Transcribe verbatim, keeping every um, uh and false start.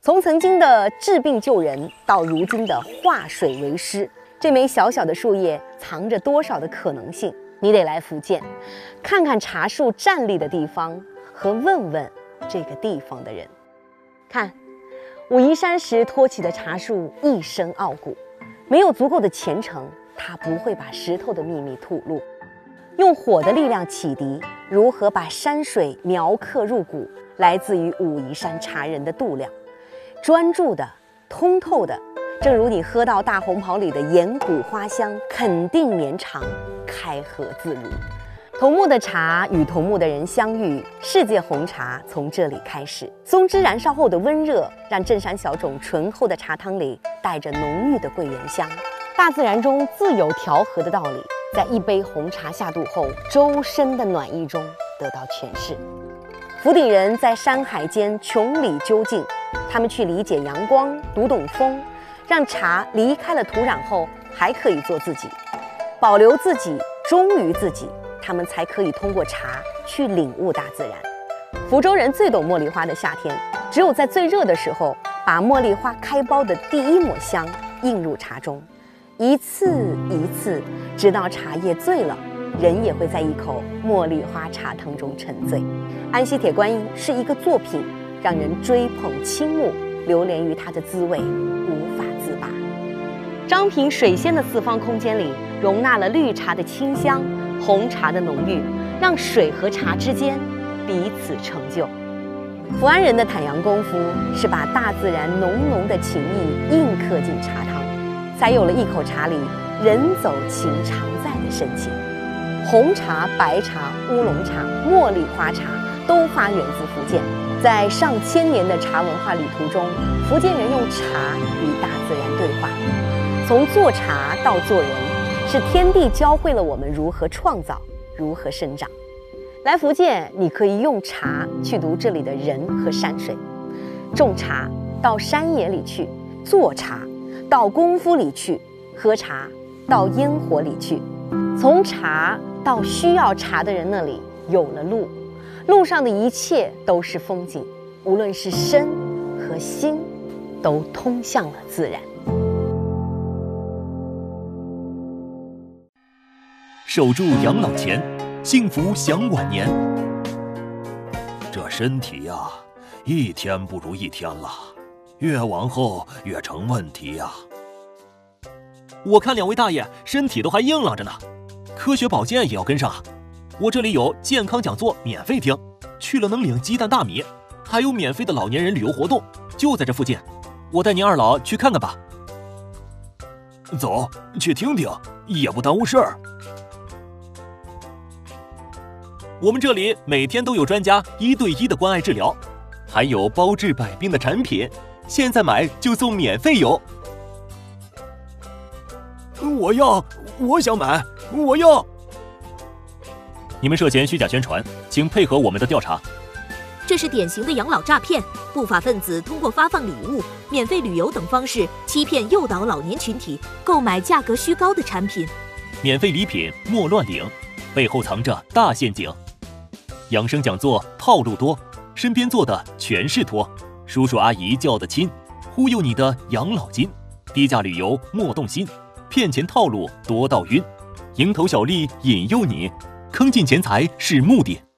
从曾经的治病救人，到如今的化水为诗，这枚小小的树叶藏着多少的可能性？你得来福建，看看茶树站立的地方，和问问这个地方的人。看，武夷山时托起的茶树一身傲骨，没有足够的虔诚，它不会把石头的秘密吐露。用火的力量启迪，如何把山水描刻入骨，来自于武夷山茶人的度量。专注的，通透的，正如你喝到大红袍里的岩谷花香，肯定绵长，开合自如。同木的茶与同木的人相遇，世界红茶从这里开始。松枝燃烧后的温热，让镇山小种醇厚的茶汤里带着浓郁的桂圆香。大自然中自有调和的道理，在一杯红茶下肚后，周身的暖意中得到诠释。福鼎人在山海间穷理究竟，他们去理解阳光，读懂风，让茶离开了土壤后还可以做自己，保留自己，忠于自己，他们才可以通过茶去领悟大自然。福州人最懂茉莉花的夏天，只有在最热的时候，把茉莉花开苞的第一抹香映入茶中，一次一次，直到茶叶醉了，人也会在一口茉莉花茶汤中沉醉。安溪铁观音是一个作品，让人追捧倾慕，流连于它的滋味，无法自拔。张平水仙的四方空间里，容纳了绿茶的清香，红茶的浓郁，让水和茶之间彼此成就。福安人的坦洋功夫是把大自然浓浓的情意印刻进茶汤，才有了一口茶里人走情常在的深情。红茶、白茶、乌龙茶、茉莉花茶都发源自福建，在上千年的茶文化旅途中，福建人用茶与大自然对话。从做茶到做人，是天地教会了我们如何创造，如何生长。来福建，你可以用茶去读这里的人和山水，种茶到山野里去，做茶到功夫里去，喝茶到烟火里去。从茶到需要茶的人那里有了路，路上的一切都是风景，无论是身和心，都通向了自然。 守住养老钱，幸福享晚年。这身体呀、啊，一天不如一天了，越往后越成问题呀、啊。 我看两位大爷身体都还硬朗着呢，科学保健也要跟上啊。我这里有健康讲座免费听，去了能领鸡蛋大米，还有免费的老年人旅游活动，就在这附近。我带您二老去看看吧。 走，去听听，也不耽误事儿。 我们这里每天都有专家一对一的关爱治疗，还有包治百病的产品，现在买就送免费邮。 我要，我想买，我要。 你们涉嫌虚假宣传，请配合我们的调查。 这是典型的养老诈骗，不法分子通过发放礼物、免费旅游等方式，欺骗诱导老年群体购买价格虚高的产品。 免费礼品莫乱领，背后藏着大陷阱。养生讲座套路多，身边坐的全是托，叔叔阿姨叫得亲，忽悠你的养老金。低价旅游莫动心，骗钱套路多到晕，蝇头小利引诱你，坑尽钱财是目的。